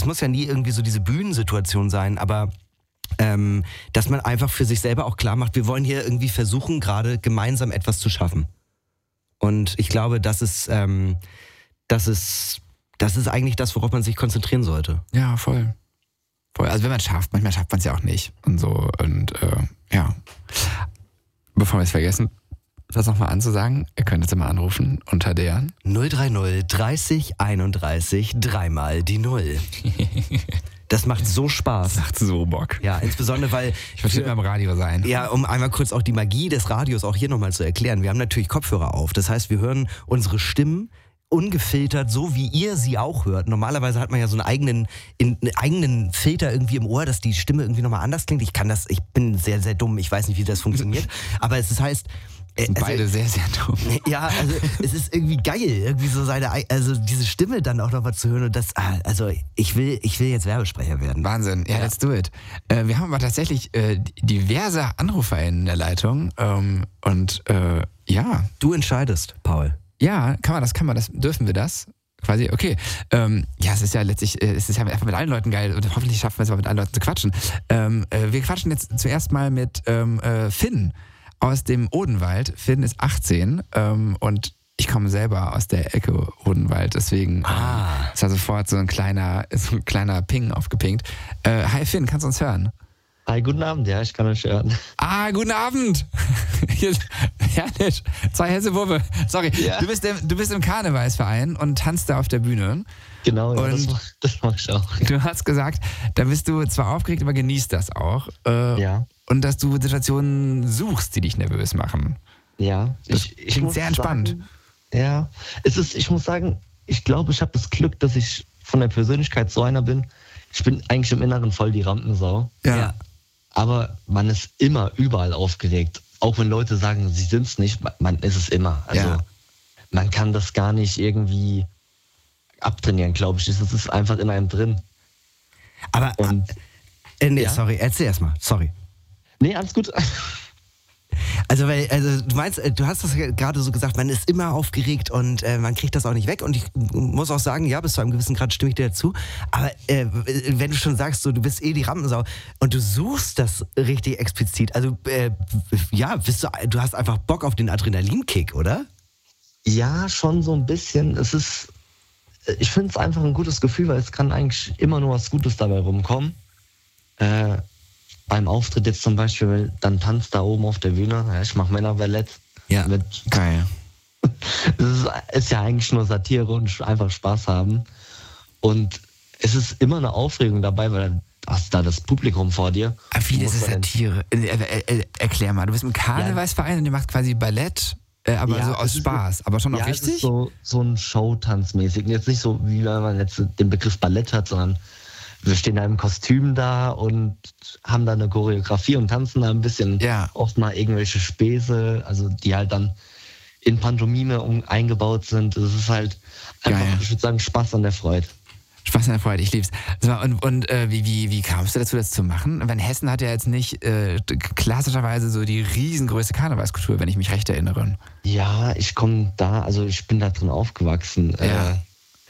muss ja nie irgendwie so diese Bühnensituation sein, aber dass man einfach für sich selber auch klar macht, wir wollen hier irgendwie versuchen, gerade gemeinsam etwas zu schaffen. Und ich glaube, das ist eigentlich das, worauf man sich konzentrieren sollte. Ja, voll. Also wenn man es schafft, manchmal schafft man es ja auch nicht. Und so, und ja. Bevor wir es vergessen, das nochmal anzusagen, ihr könnt jetzt immer anrufen unter der 030 30 31 dreimal die 0. Das macht so Spaß. Das macht so Bock. Ja, insbesondere weil... Ich möchte immer im Radio sein. Ja, um einmal kurz auch die Magie des Radios auch hier nochmal zu erklären. Wir haben natürlich Kopfhörer auf. Das heißt, wir hören unsere Stimmen ungefiltert, so wie ihr sie auch hört. Normalerweise hat man ja so einen eigenen Filter irgendwie im Ohr, dass die Stimme irgendwie nochmal anders klingt. Ich bin sehr, sehr dumm. Ich weiß nicht, wie das funktioniert. Aber es heißt... Beide sehr, sehr dumm. Ja, also es ist irgendwie geil, irgendwie so diese Stimme dann auch nochmal zu hören und das, also ich will jetzt Werbesprecher werden. Wahnsinn, ja, let's do it. Wir haben aber tatsächlich diverse Anrufer in der Leitung ja. Du entscheidest, Paul. Ja, dürfen wir das? Quasi, okay. Ja, es ist ja einfach mit allen Leuten geil und hoffentlich schaffen wir es aber mit allen Leuten zu quatschen. Wir quatschen jetzt zuerst mal mit Finn aus dem Odenwald. Finn ist 18 und ich komme selber aus der Ecke Odenwald, deswegen ist da sofort so ein kleiner Ping aufgepinkt. Hi Finn, kannst du uns hören? Hi, guten Abend, ja, ich kann euch hören. Guten Abend! Herrlich, zwei Hessewurbe. Sorry, ja. Du bist im Karnevalsverein und tanzt da auf der Bühne. Genau, ja, und das mach ich auch. Du hast gesagt, da bist du zwar aufgeregt, aber genießt das auch. Ja. Und dass du Situationen suchst, die dich nervös machen. Ja. Ich klingt sehr entspannt. Ja, ich muss sagen, ich glaube, ich habe das Glück, dass ich von der Persönlichkeit so einer bin. Ich bin eigentlich im Inneren voll die Rampensau. Ja. Aber man ist immer überall aufgeregt. Auch wenn Leute sagen, sie sind es nicht, man ist es immer. Also man kann das gar nicht irgendwie abtrainieren, glaube ich. Das ist einfach in einem drin. Aber, sorry, erzähl erst mal, sorry. Nee, alles gut. Also du meinst, du hast das gerade so gesagt, man ist immer aufgeregt und man kriegt das auch nicht weg. Und ich muss auch sagen, ja, bis zu einem gewissen Grad stimme ich dir dazu. Aber wenn du schon sagst, so, du bist die Rampensau und du suchst das richtig explizit, also du hast einfach Bock auf den Adrenalinkick, oder? Ja, schon so ein bisschen. Ich finde es einfach ein gutes Gefühl, weil es kann eigentlich immer nur was Gutes dabei rumkommen. Beim Auftritt jetzt zum Beispiel, dann tanzt da oben auf der Bühne. Ja, ich mache Männerballett. Ja, geil. Das ist ja eigentlich nur Satire und einfach Spaß haben. Und es ist immer eine Aufregung dabei, weil dann hast du da das Publikum vor dir. Aber wie ist es Satire? Erklär mal, du bist im Karnevalsverein und ihr macht quasi Ballett, aber so aus Spaß. Aber schon auch richtig? Es ist so ein Showtanzmäßig. Jetzt nicht so, wie wenn man jetzt den Begriff Ballett hat, sondern wir stehen da im Kostüm da und haben da eine Choreografie und tanzen da ein bisschen. Ja. Oft mal irgendwelche Späße, also die halt dann in Pantomime eingebaut sind. Das ist halt einfach, geil. Ich würde sagen, Spaß an der Freude. Spaß an der Freude, ich lieb's. So, und wie kamst du dazu, das zu machen? Weil Hessen hat ja jetzt nicht klassischerweise so die riesengroße Karnevalskultur, wenn ich mich recht erinnere. Ja, ich bin da drin aufgewachsen. Ja.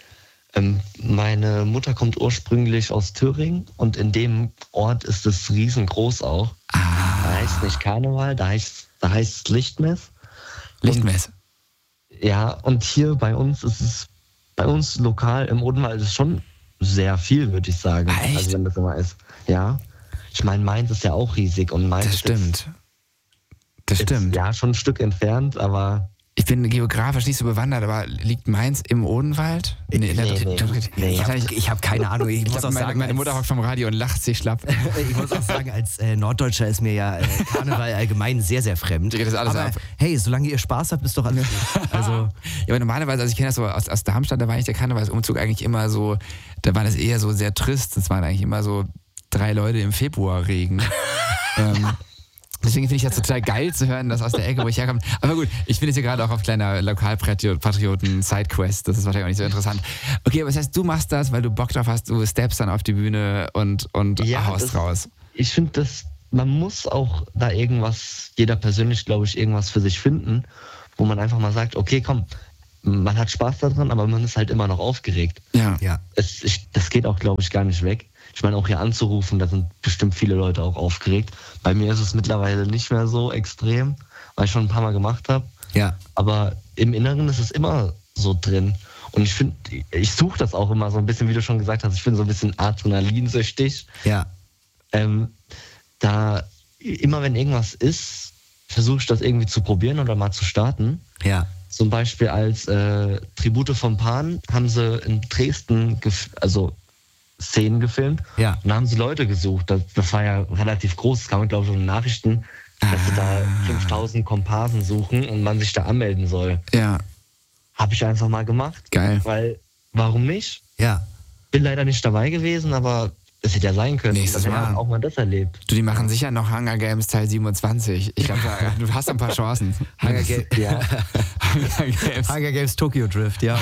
Meine Mutter kommt ursprünglich aus Thüringen und in dem Ort ist es riesengroß auch. Da heißt nicht Karneval, da heißt es Lichtmess. Lichtmess. Und hier bei uns lokal im Odenwald ist schon sehr viel, würde ich sagen. Echt? Also wenn das immer ist. Ja. Ich meine, Mainz ist ja auch riesig und Mainz Das stimmt. ist ja schon ein Stück entfernt, aber ich bin geografisch nicht so bewandert, aber liegt Mainz im Odenwald? Nee. Ich habe keine Ahnung. Ich muss auch sagen, meine Mutter hockt vom Radio und lacht sich schlapp. Ich muss auch sagen, als Norddeutscher ist mir ja Karneval allgemein sehr, sehr fremd. Das alles aber ab. hey, solange ihr Spaß habt, ist doch alles gut. Also, ja, aber normalerweise, also ich kenne das so aus Darmstadt, da war eigentlich der Karnevalsumzug eigentlich immer so, da war das eher so sehr trist. Das waren eigentlich immer so 3 Leute im Februarregen. Deswegen finde ich das total geil zu hören, dass aus der Ecke, wo ich herkomme. Aber gut, ich bin jetzt hier gerade auch auf kleiner Lokalpatrioten-Sidequest. Das ist wahrscheinlich auch nicht so interessant. Okay, aber das heißt, du machst das, weil du Bock drauf hast, du steppst dann auf die Bühne und haust raus. Ich finde, man muss auch da jeder persönlich, glaube ich, irgendwas für sich finden, wo man einfach mal sagt, okay, komm, man hat Spaß daran, aber man ist halt immer noch aufgeregt. Ja. Das geht auch, glaube ich, gar nicht weg. Ich meine, auch hier anzurufen, da sind bestimmt viele Leute auch aufgeregt. Bei mir ist es mittlerweile nicht mehr so extrem, weil ich schon ein paar Mal gemacht habe. Ja. Aber im Inneren ist es immer so drin. Und ich finde, ich suche das auch immer so ein bisschen, wie du schon gesagt hast, ich bin so ein bisschen adrenalinsüchtig. Ja. Da immer wenn irgendwas ist, versuche ich das irgendwie zu probieren oder mal zu starten. Ja. Zum Beispiel als Tribute vom Pan haben sie in Dresden Szenen gefilmt. Ja. Und da haben sie Leute gesucht. Das war ja relativ groß, das kam, glaube ich, in den Nachrichten, dass sie da 5000 Komparsen suchen und man sich da anmelden soll. Ja. Habe ich einfach mal gemacht. Geil. Weil, warum nicht? Ja. Bin leider nicht dabei gewesen, aber es hätte ja sein können, Nächstes dass Mal. man auch mal das erlebt. Du, die machen sicher noch Hunger Games Teil 27. Ich glaube, du hast ein paar Chancen. Hunger Games. Games Tokyo Drift, ja.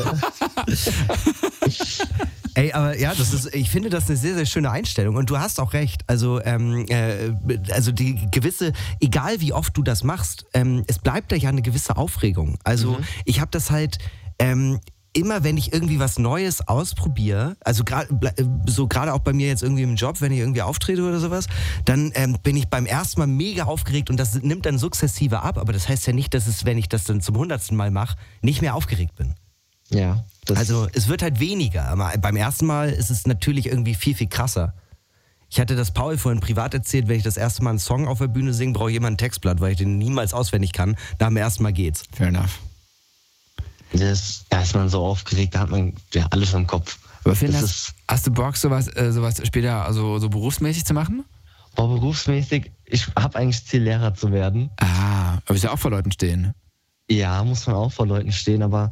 Ey, aber ja, ich finde das eine sehr, sehr schöne Einstellung und du hast auch recht. Also die gewisse, egal wie oft du das machst, es bleibt da ja eine gewisse Aufregung. Also ich habe das halt immer, wenn ich irgendwie was Neues ausprobiere, also gerade auch bei mir jetzt irgendwie im Job, wenn ich irgendwie auftrete oder sowas, dann bin ich beim ersten Mal mega aufgeregt und das nimmt dann sukzessive ab, aber das heißt ja nicht, dass es, wenn ich das dann zum 100. Mal mache, nicht mehr aufgeregt bin. Ja. Also es wird halt weniger, aber beim ersten Mal ist es natürlich irgendwie viel, viel krasser. Ich hatte das Paul vorhin privat erzählt, wenn ich das erste Mal einen Song auf der Bühne singe, brauche ich immer ein Textblatt, weil ich den niemals auswendig kann. Nach dem ersten Mal geht's. Fair enough. Da ist man so aufgeregt, da hat man ja alles im Kopf. Aber Finn, hast du Bock, sowas später also so berufsmäßig zu machen? Berufsmäßig, ich habe eigentlich Ziel, Lehrer zu werden. Ah, aber ist ja auch vor Leuten stehen. Ja, muss man auch vor Leuten stehen, aber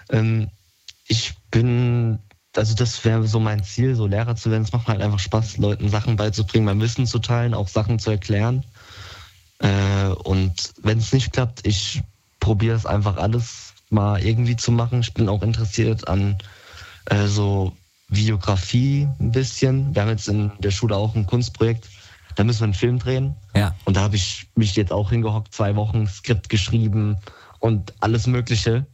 das wäre so mein Ziel, so Lehrer zu werden. Es macht mir halt einfach Spaß, Leuten Sachen beizubringen, mein Wissen zu teilen, auch Sachen zu erklären. Und wenn es nicht klappt, ich probiere es einfach alles mal irgendwie zu machen. Ich bin auch interessiert an so Videografie ein bisschen. Wir haben jetzt in der Schule auch ein Kunstprojekt, da müssen wir einen Film drehen. Ja. Und da habe ich mich jetzt auch hingehockt, 2 Wochen Skript geschrieben und alles Mögliche.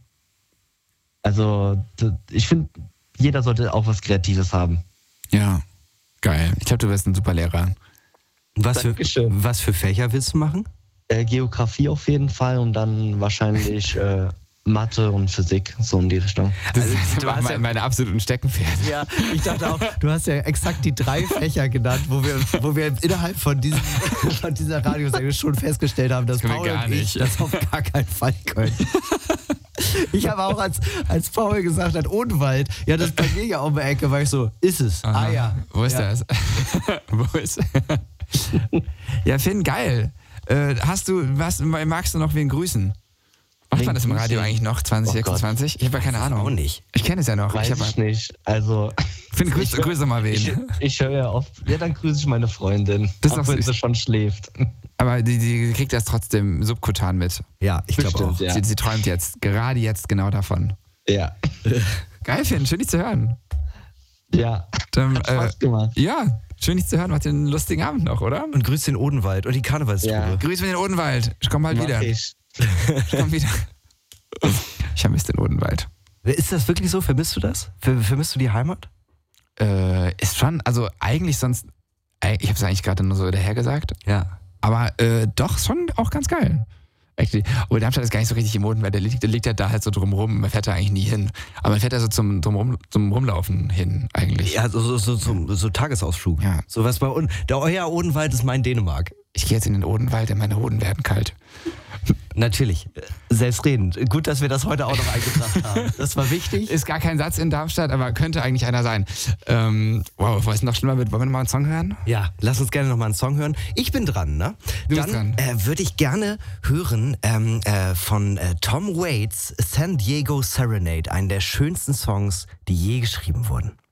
Also ich finde, jeder sollte auch was Kreatives haben. Ja, geil. Ich glaube, du wirst ein super Lehrer. Was für Fächer willst du machen? Geografie auf jeden Fall und dann wahrscheinlich Mathe und Physik, so in die Richtung. Das ist meine absoluten Steckenpferde. Ja, ich dachte auch, du hast ja exakt die 3 Fächer genannt, wo wir innerhalb von dieser Radiosendung schon festgestellt haben, dass Paul und ich das auf gar keinen Fall können. Ich habe auch, als Paul gesagt hat, Odenwald, ja, das ist bei mir ja um die Ecke, war ich so, ist es. Aha. Ah ja. Wo ist das? Wo ist Ja, Finn, geil. Magst du noch wen grüßen? Macht man das im Radio eigentlich noch, 2026? Ich habe ja keine Ahnung. Auch nicht. Ich kenne es ja noch. Weiß ich nicht. Also. Finn, grüße mal wen. Ich höre ja oft, ja, dann grüße ich meine Freundin, auch wenn sie schon schläft. Aber die kriegt das trotzdem subkutan mit. Ja, ich glaube auch. Ja. Sie träumt gerade jetzt genau davon. Ja. Geil, Finn, schön dich zu hören. Ja, hat Spaß gemacht. Ja, schön dich zu hören. Macht einen lustigen Abend noch, oder? Und grüß den Odenwald und die Karnevalstruppe. Ja. Grüß mir den Odenwald. Ich komme bald wieder. Ich komme wieder. Ich vermisse den Odenwald. Ist das wirklich so? Vermisst du das? Vermisst du die Heimat? Ist schon, also eigentlich sonst, ich habe es eigentlich gerade nur so dahergesagt. Ja. Aber doch schon auch ganz geil. Actually. Obwohl Darmstadt ist gar nicht so richtig im Odenwald, der liegt ja da halt so drumrum, man fährt da eigentlich nie hin. Aber man fährt da so zum Rumlaufen hin eigentlich. Ja, so Tagesausflug. Ja. So was bei uns. Euer Odenwald ist mein Dänemark. Ich gehe jetzt in den Odenwald, denn meine Hoden werden kalt. Natürlich, selbstredend. Gut, dass wir das heute auch noch eingebracht haben. Das war wichtig. Ist gar kein Satz in Darmstadt, aber könnte eigentlich einer sein. Wow, was noch schlimmer wird, wollen wir nochmal einen Song hören? Ja, lass uns gerne nochmal einen Song hören. Ich bin dran, ne? Du bist dran. Würde ich gerne hören von Tom Waits San Diego Serenade, einen der schönsten Songs, die je geschrieben wurden.